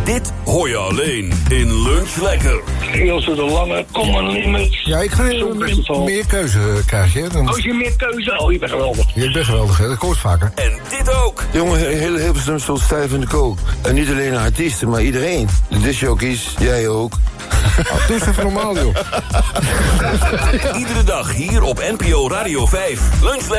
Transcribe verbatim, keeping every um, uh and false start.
Dit hoor je alleen in Lunch Lekker. Ilse de Lange, Common Limits. Ja, ik ga meer, meer keuze krijgen. Dan... Als je meer keuze, oh, je bent geweldig. Je bent geweldig, hè? Dat hoort vaker. En dit ook. Jongen, heel Hilversum stond stijf in de kook. En niet alleen de artiesten, maar iedereen. De discjockeys, jij ook. Oh, doe eens even normaal, joh. Iedere dag hier op N P O Radio vijf. Lunch Lekker.